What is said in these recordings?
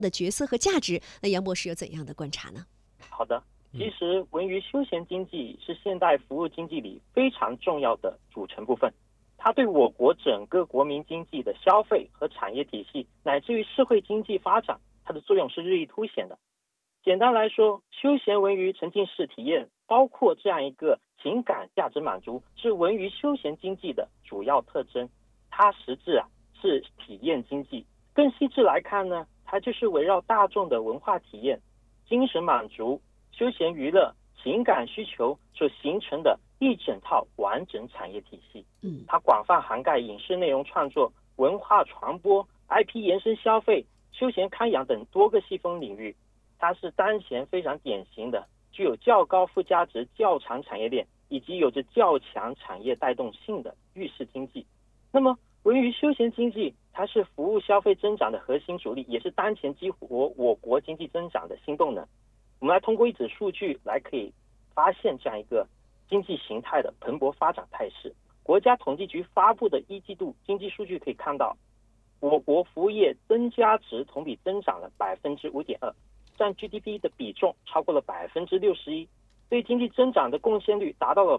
的角色和价值，那杨博士有怎样的观察呢？ 好的，其实文娱休闲经济是现代服务经济里非常重要的组成部分，它对我国整个国民经济的消费和产业体系，乃至于社会经济发展，它的作用是日益凸显的。简单来说，休闲文娱沉浸式体验包括这样一个情感价值满足，是文娱休闲经济的主要特征。它实质是体验经济，更细致来看呢，它就是围绕大众的文化体验、精神满足、休闲娱乐、情感需求所形成的一整套完整产业体系。它广泛涵盖影视内容创作、文化传播、IP 延伸消费、休闲康养等多个细分领域。它是当前非常典型的具有较高附加值、较长产业链以及有着较强产业带动性的预示经济。那么文娱休闲经济它是服务消费增长的核心主力，也是当前激活我国经济增长的新动能。我们来通过一组数据来可以发现这样一个经济形态的蓬勃发展态势。国家统计局发布的一季度经济数据可以看到，我国服务业增加值同比增长了 5.2%， 占 GDP 的比重超过了 61%， 对经济增长的贡献率达到了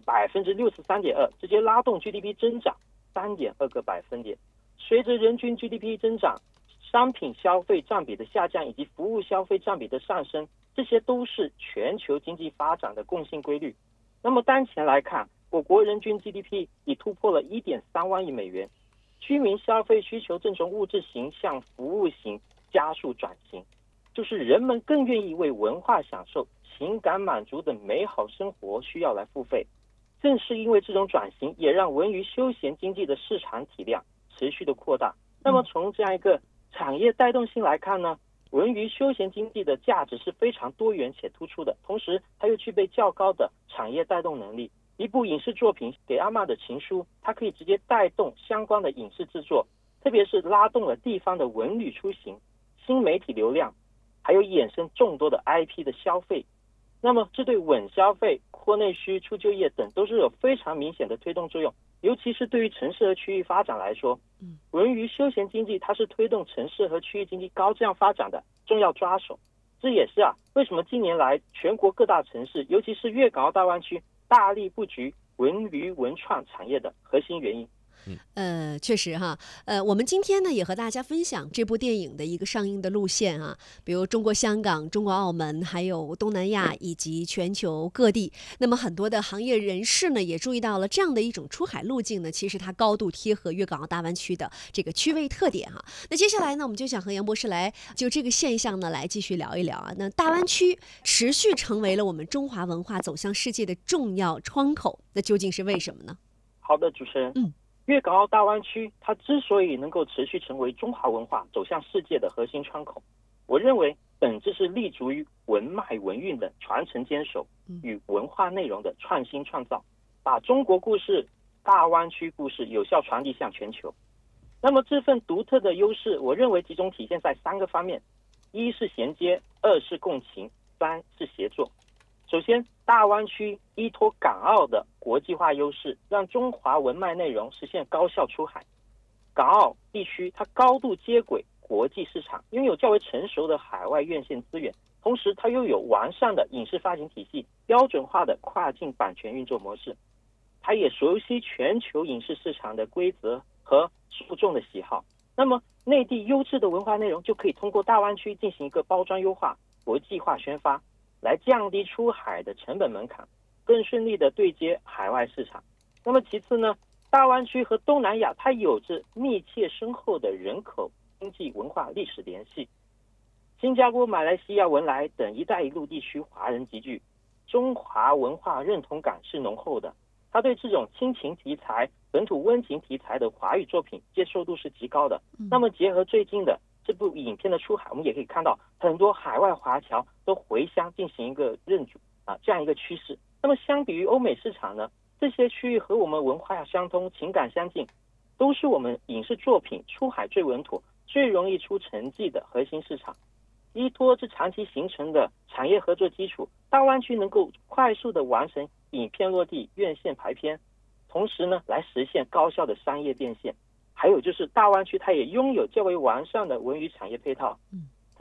63.2%， 直接拉动 GDP 增长 3.2个百分点。随着人均 GDP 增长，商品消费占比的下降以及服务消费占比的上升，这些都是全球经济发展的共性规律。那么当前来看，我国人均 GDP 已突破了 1.3万亿美元，居民消费需求正从物质型向服务型加速转型，就是人们更愿意为文化享受、情感满足的美好生活需要来付费。正是因为这种转型，也让文娱休闲经济的市场体量持续的扩大。那么从这样一个产业带动性来看呢，文娱休闲经济的价值是非常多元且突出的，同时它又具备较高的产业带动能力。一部影视作品《给阿嬷的情书》，它可以直接带动相关的影视制作，特别是拉动了地方的文旅出行、新媒体流量，还有衍生众多的 IP 的消费。那么这对稳消费、扩内需、促就业等都是有非常明显的推动作用。尤其是对于城市和区域发展来说，文娱休闲经济它是推动城市和区域经济高质量发展的重要抓手。这也是为什么近年来全国各大城市，尤其是粤港澳大湾区大力布局文娱文创产业的核心原因。 确实哈，我们今天呢也和大家分享这部电影的一个上映的路线啊，比如中国香港、中国澳门，还有东南亚以及全球各地。那么很多的行业人士呢也注意到了这样的一种出海路径呢，其实它高度贴合粤港澳大湾区的这个区位特点哈。那接下来呢，我们就想和杨博士来就这个现象呢来继续聊一聊啊。那大湾区持续成为了我们中华文化走向世界的重要窗口，那究竟是为什么呢？ 好的，主持人。粤港澳大湾区它之所以能够持续成为中华文化走向世界的核心窗口，我认为本质是立足于文脉文韵的传承坚守与文化内容的创新创造，把中国故事、大湾区故事有效传递向全球。那么这份独特的优势，我认为集中体现在3个方面：一是衔接，2是共情，3是协作。首先，大湾区依托港澳的国际化优势，让中华文脉内容实现高效出海。港澳地区它高度接轨国际市场，拥有较为成熟的海外院线资源，同时它又有完善的影视发行体系、标准化的跨境版权运作模式。它也熟悉全球影视市场的规则和受众的喜好。那么内地优质的文化内容就可以通过大湾区进行一个包装优化、国际化宣发，来降低出海的成本门槛，更顺利的对接海外市场。那么其次呢，大湾区和东南亚它有着密切深厚的人口、经济、文化、历史联系。新加坡、马来西亚、文莱等一带一路地区华人集聚，中华文化认同感是浓厚的。他对这种亲情题材、本土温情题材的华语作品接受度是极高的。那么结合最近的这部影片的出海，我们也可以看到很多海外华侨都回乡进行一个认主这样一个趋势。那么相比于欧美市场呢，这些区域和我们文化相通、情感相近，都是我们影视作品出海最稳妥、最容易出成绩的核心市场。依托这长期形成的产业合作基础，大湾区能够快速的完成影片落地、院线排片，同时呢来实现高效的商业变现。还有就是大湾区它也拥有较为完善的文娱产业配套，特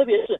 特别是